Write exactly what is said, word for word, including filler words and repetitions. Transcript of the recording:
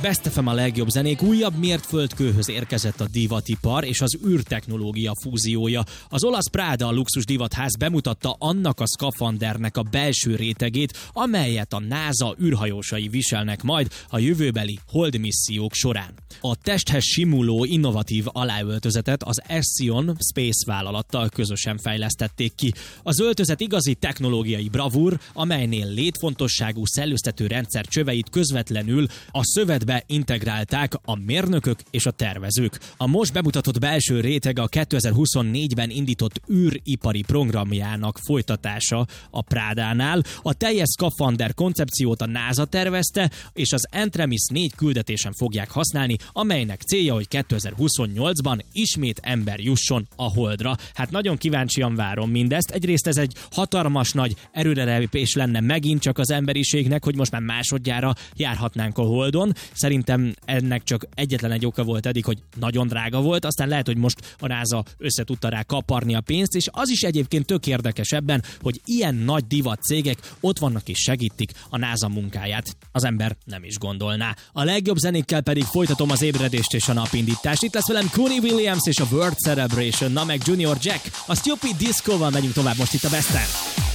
Best ef em a legjobb zenék, újabb mértföldkőhöz érkezett a divatipar és az űrtechnológia fúziója. Az olasz Prada luxus divatház bemutatta annak a szkafandernek a belső rétegét, amelyet a NASA űrhajósai viselnek majd a jövőbeli hold missziók során. A testhez simuló innovatív aláöltözetet az Ession Space vállalattal közösen fejlesztették ki. Az öltözet igazi technológiai bravúr, amelynél létfontosságú szellőztető rendszer csöveit közvetlenül a szövetbe integrálták a mérnökök és a tervezők. A most bemutatott belső réteg a kétezer-huszonnégyben indított űripari programjának folytatása a Prádánál. A teljes szkafander koncepciót a NASA tervezte, és az Artemis négy küldetésen fogják használni, amelynek célja, hogy kétezer-huszonnyolcban ismét ember jusson a Holdra. Hát nagyon kíváncsian várom mindezt. Egyrészt ez egy hatalmas nagy erőrelépés lenne megint csak az emberiségnek, hogy most már másodjára járhatnánk a Holdon. Szerintem ennek csak egyetlen egy oka volt eddig, hogy nagyon drága volt, aztán lehet, hogy most a NASA össze tudta rá kaparni a pénzt, és az is egyébként tök érdekes ebben, hogy ilyen nagy divat cégek ott vannak és segítik a NASA munkáját. Az ember nem is gondolná. A legjobb zenékkel pedig folytatom az ébredést és a napindítást. Itt lesz velem Cooney Williams és a World Celebration, na meg Junior Jack. A Stupid Disco-val megyünk tovább most itt a Besten.